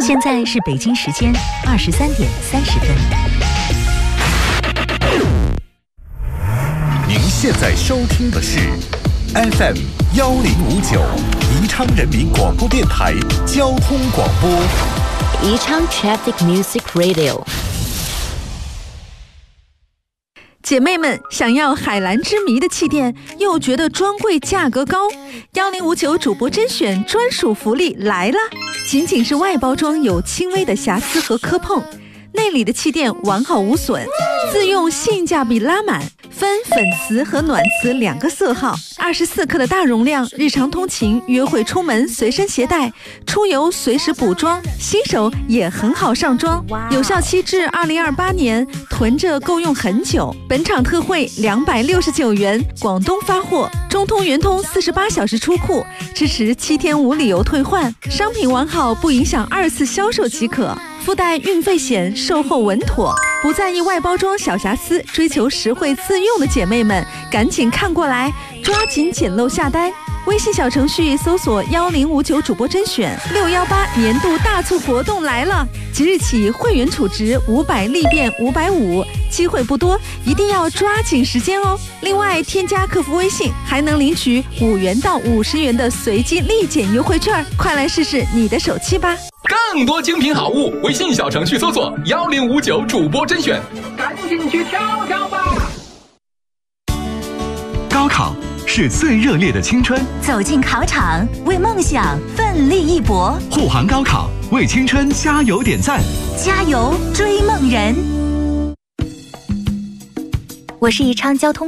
现在是北京时间23:30。 您现在收听的是 FM 1059宜昌人民广播电台交通广播。 宜昌 Traffic Music Radio。 姐妹们，想要海蓝之谜的气垫，又觉得专柜价格高，1059主播甄选专属福利来了！仅仅是外包装有轻微的瑕疵和磕碰，内里的气垫完好无损，自用性价比拉满，分粉瓷和暖瓷2个色号，24克的大容量，日常通勤、约会出门随身携带，出游随时补妆，新手也很好上妆。有效期至2028年，囤着够用很久。本场特惠269元，广东发货，中通、圆通48小时出库，支持7天无理由退换，商品完好不影响2次销售即可。附带运费险，售后稳妥，不在意外包装小瑕疵，追求实惠自用的姐妹们，赶紧看过来，抓紧捡漏下单。微信小程序搜索1059主播甄选618年度大促活动来了，即日起会员储值500立变550，机会不多，一定要抓紧时间哦。另外添加客服微信还能领取5元到50元的随机立减优惠券，快来试试你的手气吧。 更多精品好物，微信小程序搜索1059主播甄选，赶紧去挑挑吧。 高考是最热烈的青春， 走进考场，为梦想奋力一搏。 护航高考，为青春加油点赞， 加油追梦人！我是宜昌交通